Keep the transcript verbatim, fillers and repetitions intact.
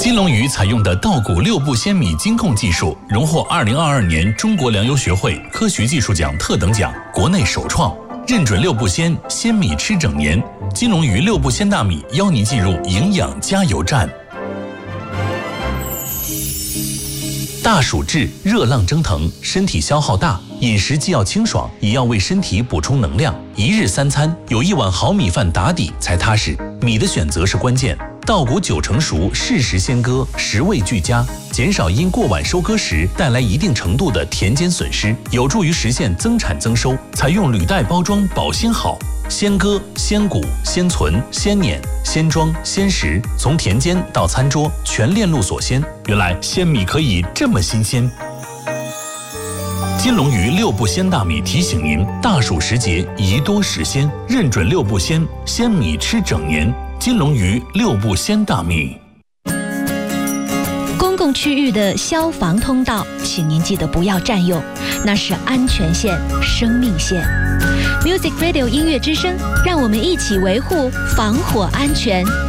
金龙鱼采用的稻谷六步鲜米精控技术，荣获二零二二年中国粮油学会科学技术奖特等奖，国内首创。认准六步鲜，鲜米吃整年。金龙鱼六步鲜大米邀您进入营养加油站。大暑至，热浪蒸腾，身体消耗大，饮食既要清爽，也要为身体补充能量。一日三餐有一碗好米饭打底才踏实，米的选择是关键。稻谷九成熟，适时鲜割，食味俱佳，减少因过晚收割时带来一定程度的田间损失，有助于实现增产增收。采用履带包装保鲜好，鲜割、鲜谷、鲜存、鲜碾、鲜装、鲜食，从田间到餐桌全链路锁鲜。原来鲜米可以这么新鲜。金龙鱼六步鲜大米提醒您：大暑时节宜多食鲜，认准六步鲜，鲜米吃整年。金龙鱼六步鲜大米。 公共区域的消防通道，请您记得不要占用，那是安全线、生命线。Music Radio 音乐之声，让我们一起维护防火安全。